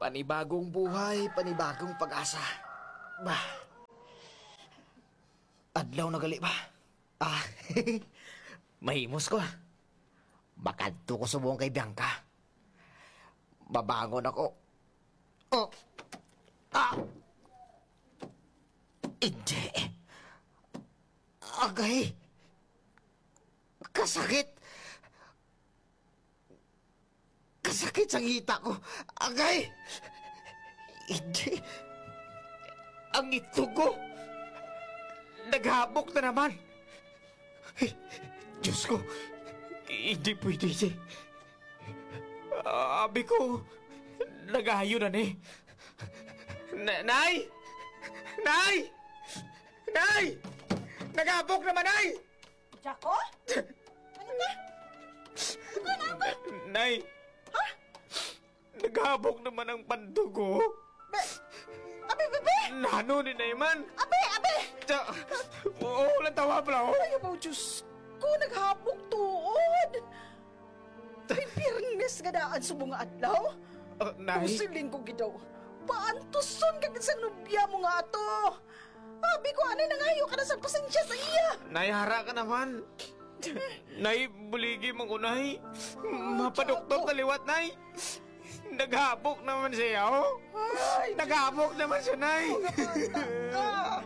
Panibagong buhay, panibagong pag-asa. Bah, adlaw na gali ba? Ah, mahimos ko. Bakadto ko subong kay Bianca. Babangon ako. Oh! Ah! Hindi. Agay. Kasakit. Kasakit sa ngita ko. Agay. Hindi. Ang itog ko. Naghabok na naman. Ay, Diyos ko. Hindi pwede siya. Abi ko. Nagahayo na ni. Nay! Nay! Nay! Naghabok naman, Nay! Jaco? Ano na? Nay! Ha? Naghabok naman ang pandugo. Abi, bebe! Nano ni Nayman? Abi, abi! Oo, lang tawa pala, oh. Ay, mo, Diyos ko, naghabok tuod. May pirnes nga daan sa mga adlaw. Nay? Pusiling ko gidaw. Paantuson ka sa nubya mo nga ato. Abi ko, anay nangayo ka na sa pasensya sa iya. Nay, hara ka naman. Nay, buligi mong unay. Mapaduktok taliwat, Nay. Naghabok naman siya, oh. Ay, Naghabok naman siya, Nay. mga bata ka.